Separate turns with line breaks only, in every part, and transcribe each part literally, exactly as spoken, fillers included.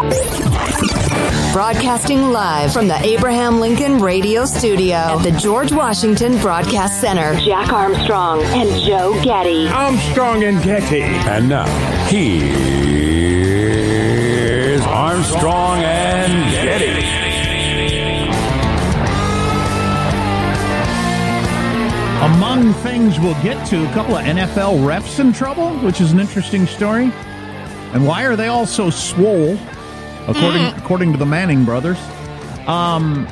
Broadcasting live from the Abraham Lincoln Radio Studio at the George Washington Broadcast Center. Jack Armstrong and Joe Getty.
Armstrong and Getty.
And now, here's Armstrong and Getty.
Among things we'll get to, a couple of N F L refs in trouble, which is an interesting story. And why are they all so swole, according mm. according to the Manning brothers? Um,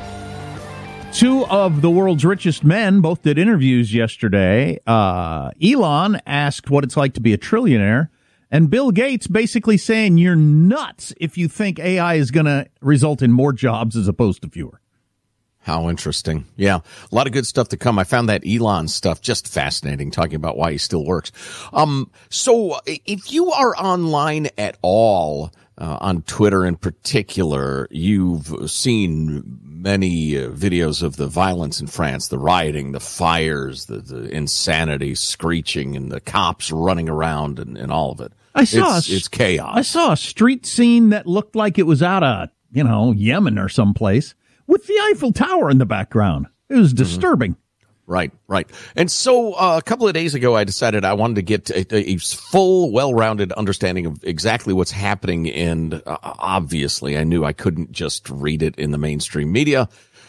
two of the world's richest men both did interviews yesterday. Uh, Elon asked what it's like to be a trillionaire, and Bill Gates basically saying you're nuts if you think A I is going to result in more jobs as opposed to fewer.
How interesting. Yeah, a lot of good stuff to come. I found that Elon stuff just fascinating, talking about why he still works. Um, so if you are online at all, uh, on Twitter in particular, you've seen many uh, videos of the violence in France, the rioting, the fires, the, the insanity, screeching, and the cops running around and, and all of it.
I saw
it's,
a,
it's chaos.
I saw a street scene that looked like it was out of, you know, Yemen or someplace, with the Eiffel Tower in the background. It was disturbing.
Mm-hmm. Right, right. And so uh, a couple of days ago, I decided I wanted to get a, a full, well-rounded understanding of exactly what's happening. And uh, obviously, I knew I couldn't just read it in the mainstream media.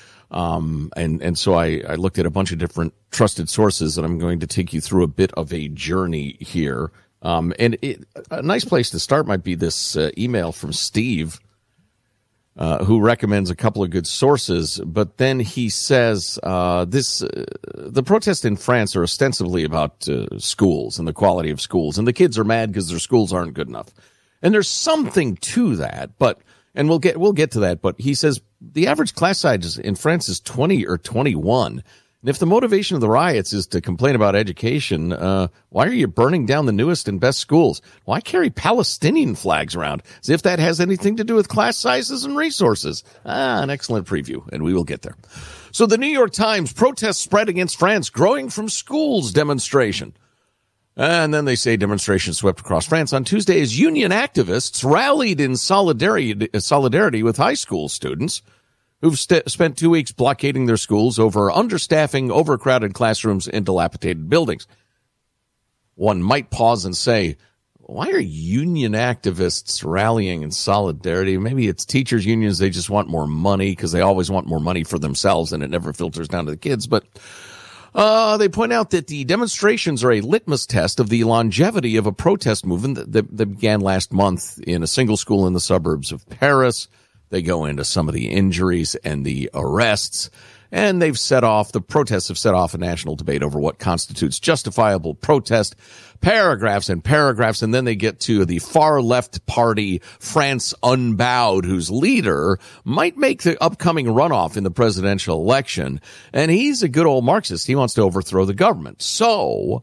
Um, and, and so I, I looked at a bunch of different trusted sources, and I'm going to take you through a bit of a journey here. Um, and it, a nice place to start might be this uh, email from Steve, Uh, who recommends a couple of good sources, but then he says uh, this: uh, the protests in France are ostensibly about uh, schools and the quality of schools, and the kids are mad because their schools aren't good enough. And there's something to that, but and we'll get we'll get to that. But he says the average class size in France is twenty or twenty-one. And if the motivation of the riots is to complain about education, uh, why are you burning down the newest and best schools? Why carry Palestinian flags around? As if that has anything to do with class sizes and resources. Ah, an excellent preview, and we will get there. So the New York Times, protests spread against France, growing from schools demonstration. And then they say demonstrations swept across France. On Tuesday, as union activists rallied in solidarity, solidarity with high school students who've st- spent two weeks blockading their schools over understaffing, overcrowded classrooms, and dilapidated buildings. One might pause and say, why are union activists rallying in solidarity? Maybe it's teachers' unions. They just want more money because they always want more money for themselves, and it never filters down to the kids. But uh, they point out that the demonstrations are a litmus test of the longevity of a protest movement that, that, that began last month in a single school in the suburbs of Paris. They go into some of the injuries and the arrests, and they've set off, the protests have set off a national debate over what constitutes justifiable protest, paragraphs and paragraphs, and then they get to the far left party, France Unbowed, whose leader might make the upcoming runoff in the presidential election, and he's a good old Marxist. He wants to overthrow the government. So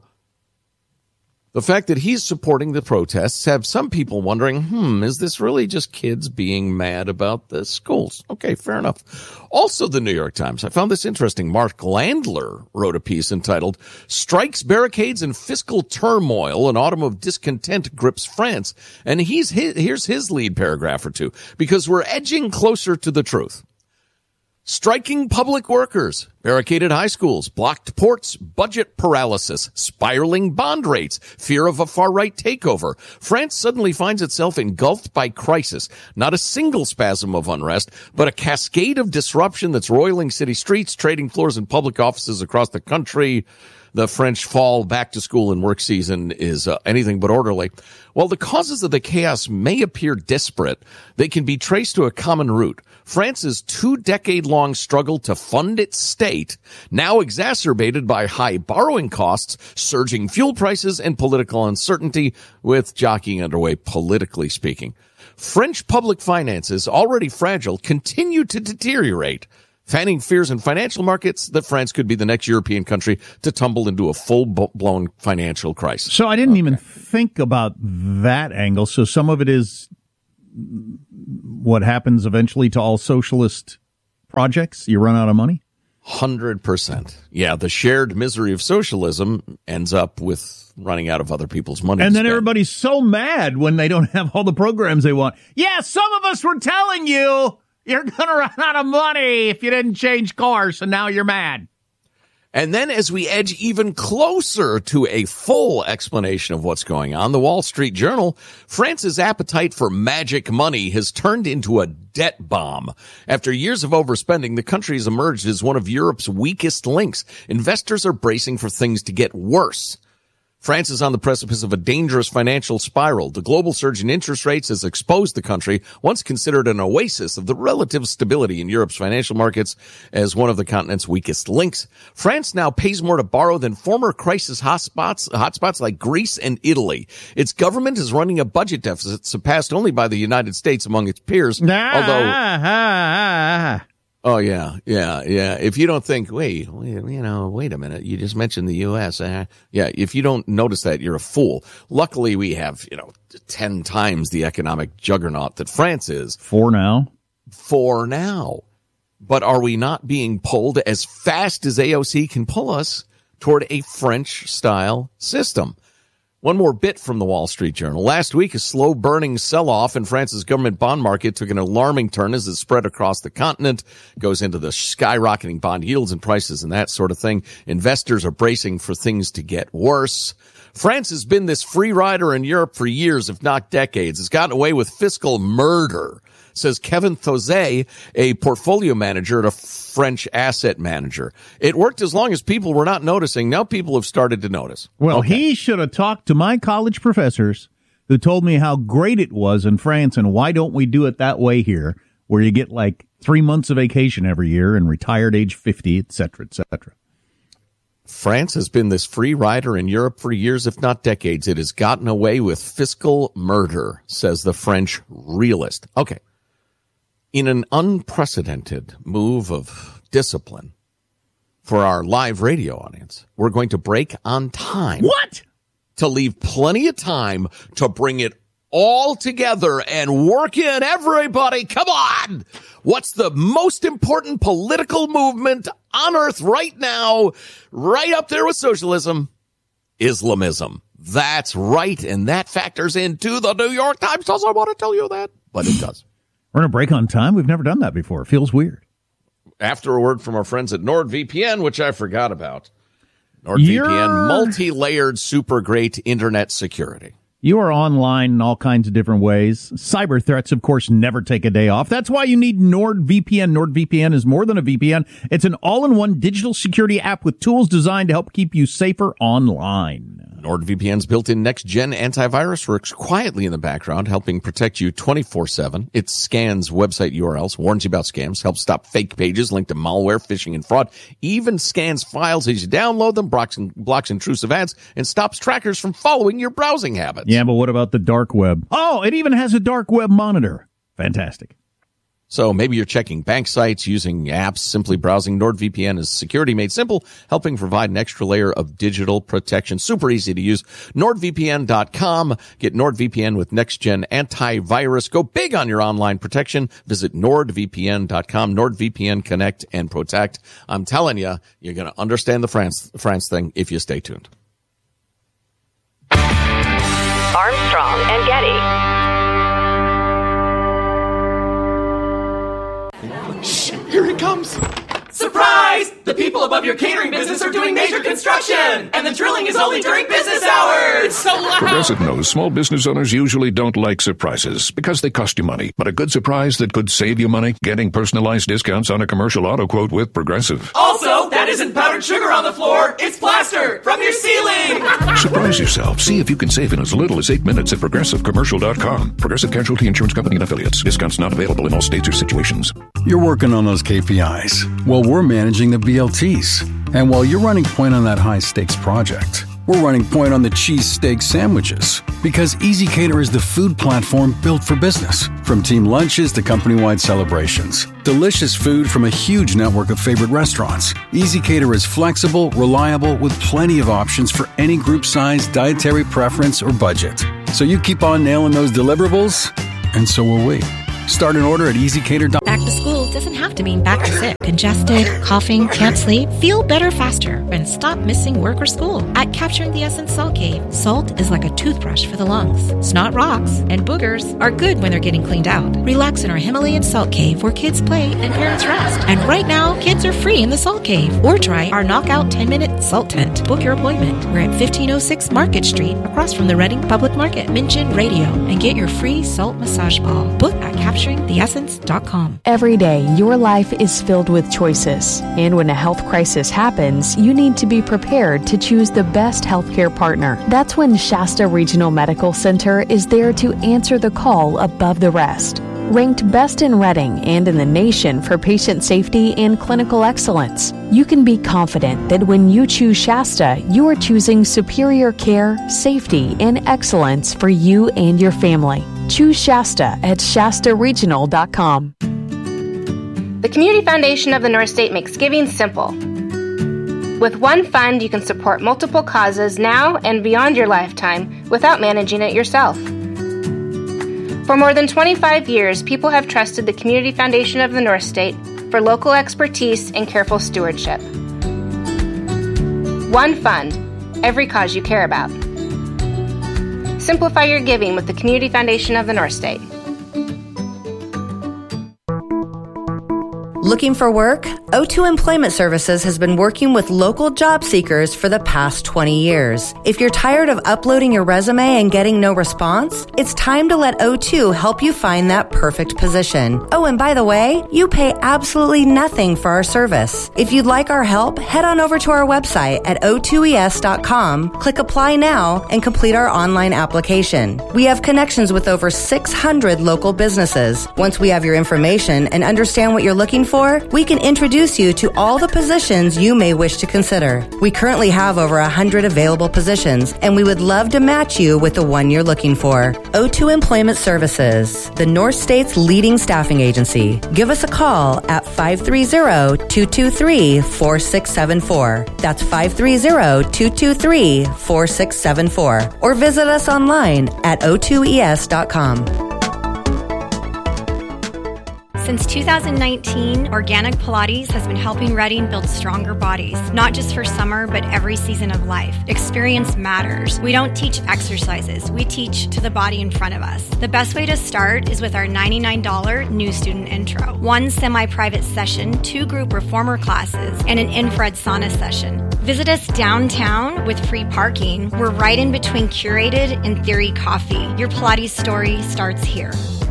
the fact that he's supporting the protests have some people wondering, hmm, is this really just kids being mad about the schools? Okay, fair enough. Also, the New York Times, I found this interesting. Mark Landler wrote a piece entitled, Strikes, Barricades, and Fiscal Turmoil, an Autumn of Discontent Grips France. And he's his, here's his lead paragraph or two, because we're edging closer to the truth. Striking public workers, barricaded high schools, blocked ports, budget paralysis, spiraling bond rates, fear of a far-right takeover. France suddenly finds itself engulfed by crisis. Not a single spasm of unrest, but a cascade of disruption that's roiling city streets, trading floors, and public offices across the country. The French fall back to school and work season is uh, anything but orderly. While the causes of the chaos may appear disparate, they can be traced to a common root. France's two-decade-long struggle to fund its state, now exacerbated by high borrowing costs, surging fuel prices, and political uncertainty, with jockeying underway politically speaking. French public finances, already fragile, continue to deteriorate, fanning fears in financial markets that France could be the next European country to tumble into a full-blown financial crisis.
So I didn't okay. even think about that angle. So some of it is what happens eventually to all socialist projects. You run out of money.
Hundred percent. Yeah, the shared misery of socialism ends up with running out of other people's money.
And then everybody's so mad when they don't have all the programs they want. Yeah, some of us were telling you you're going to run out of money if you didn't change course, and now you're mad.
And then as we edge even closer to a full explanation of what's going on, the Wall Street Journal, France's appetite for magic money has turned into a debt bomb. After years of overspending, the country has emerged as one of Europe's weakest links. Investors are bracing for things to get worse. France is on the precipice of a dangerous financial spiral. The global surge in interest rates has exposed the country, once considered an oasis of the relative stability in Europe's financial markets, as one of the continent's weakest links. France now pays more to borrow than former crisis hotspots, hotspots like Greece and Italy. Its government is running a budget deficit surpassed only by the United States among its peers,
ah,
although...
Ah, ah, ah.
Oh, yeah, yeah, yeah. If you don't think, wait, wait, you know, wait a minute, you just mentioned the U S. Uh, yeah, if you don't notice that, you're a fool. Luckily, we have, you know, ten times the economic juggernaut that France is.
For now.
For now. But are we not being pulled as fast as A O C can pull us toward a French-style system? One more bit from the Wall Street Journal. Last week, a slow-burning sell-off in France's government bond market took an alarming turn as it spread across the continent, goes into the skyrocketing bond yields and prices and that sort of thing. Investors are bracing for things to get worse. France has been this free rider in Europe for years, if not decades. It's gotten away with fiscal murder, says Kevin Thozet, a portfolio manager at a French asset manager. It worked as long as people were not noticing. Now people have started to notice.
Well,
okay.
He should have talked to my college professors who told me how great it was in France and why don't we do it that way here, where you get like three months of vacation every year and retired age fifty, et cetera, et cetera.
France has been this free rider in Europe for years, if not decades. It has gotten away with fiscal murder, says the French realist. Okay. In an unprecedented move of discipline for our live radio audience, we're going to break on time.
What?
To leave plenty of time to bring it all together and work in everybody. Come on. What's the most important political movement on earth right now? Right up there with socialism, Islamism. That's right. And that factors into the New York Times. Doesn't want to tell you that, but it does.
We're going to break on time. We've never done that before. It feels weird.
After a word from our friends at NordVPN, which I forgot about. NordVPN,
You're...
multi-layered, super great internet security.
You are online in all kinds of different ways. Cyber threats, of course, never take a day off. That's why you need NordVPN. NordVPN is more than a V P N. It's an all-in-one digital security app with tools designed to help keep you safer online.
NordVPN's built-in next-gen antivirus works quietly in the background, helping protect you twenty-four seven. It scans website U R Ls, warns you about scams, helps stop fake pages linked to malware, phishing, and fraud, even scans files as you download them, blocks, blocks intrusive ads, and stops trackers from following your browsing habits.
Yeah, but what about the dark web? Oh, it even has a dark web monitor. Fantastic.
So maybe you're checking bank sites, using apps, simply browsing. NordVPN is security made simple, helping provide an extra layer of digital protection. Super easy to use. NordVPN dot com. Get NordVPN with next-gen antivirus. Go big on your online protection. Visit NordVPN dot com. NordVPN, connect and protect. I'm telling you, you're going to understand the France, France thing if you stay tuned.
Armstrong and Getty.
Shh, here it comes. Surprise! The people above your catering business are doing major construction, and the drilling is only during business hours. So loud.
Progressive knows small business owners usually don't like surprises because they cost you money. But a good surprise that could save you money? Getting personalized discounts on a commercial auto quote with Progressive.
Also, that isn't powdered sugar on the floor. It's plaster from your ceiling.
Surprise yourself. See if you can save in as little as eight minutes at Progressive Commercial dot com. Progressive Casualty Insurance Company and Affiliates. Discounts not available in all states or situations.
You're working on those K P Is. Well, we're managing the B L Ts. And while you're running point on that high-stakes project, we're running point on the cheesesteak sandwiches. Because ezCater is the food platform built for business. From team lunches to company-wide celebrations. Delicious food from a huge network of favorite restaurants. ezCater is flexible, reliable, with plenty of options for any group size, dietary preference, or budget. So you keep on nailing those deliverables, and so will we. Start an order at easy cater dot com.
Back to school doesn't have to mean back to sick. Congested, coughing, can't sleep. Feel better faster and stop missing work or school. At Capturing the Essence Salt Cave, salt is like a toothbrush for the lungs. Snot rocks and boogers are good when they're getting cleaned out. Relax in our Himalayan Salt Cave where kids play and parents rest. And right now, kids are free in the Salt Cave. Or try our knockout ten-minute salt tent. Book your appointment. We're at fifteen oh six Market Street, across from the Reading Public Market. Mention radio and get your free salt massage ball. Book at capturing the essence dot com.
Every day, your life is filled with choices. And when a health crisis happens, you need to be prepared to choose the best healthcare partner. That's when Shasta Regional Medical Center is there to answer the call above the rest. Ranked best in Reading and in the nation for patient safety and clinical excellence, you can be confident that when you choose Shasta, you are choosing superior care, safety, and excellence for you and your family. Choose Shasta at shasta regional dot com.
The Community Foundation of the North State makes giving simple. With one fund, you can support multiple causes now and beyond your lifetime without managing it yourself. For more than twenty-five years, people have trusted the Community Foundation of the North State for local expertise and careful stewardship. One fund, every cause you care about. Simplify your giving with the Community Foundation of the North State.
Looking for work? O two Employment Services has been working with local job seekers for the past twenty years. If you're tired of uploading your resume and getting no response, it's time to let O two help you find that perfect position. Oh, and by the way, you pay absolutely nothing for our service. If you'd like our help, head on over to our website at o two e s dot com, click Apply Now, and complete our online application. We have connections with over six hundred local businesses. Once we have your information and understand what you're looking for, we can introduce you to all the positions you may wish to consider. We currently have over one hundred available positions, and we would love to match you with the one you're looking for. O two Employment Services, the North State's leading staffing agency. Give us a call at five three zero, two two three, four six seven four. That's five three zero, two two three, four six seven four. Or visit us online at o two e s dot com.
Since two thousand nineteen, Organic Pilates has been helping Reading build stronger bodies, not just for summer, but every season of life. Experience matters. We don't teach exercises. We teach to the body in front of us. The best way to start is with our ninety-nine dollars new student intro. One semi-private session, two group reformer classes, and an infrared sauna session. Visit us downtown with free parking. We're right in between Curated and Theory Coffee. Your Pilates story starts here.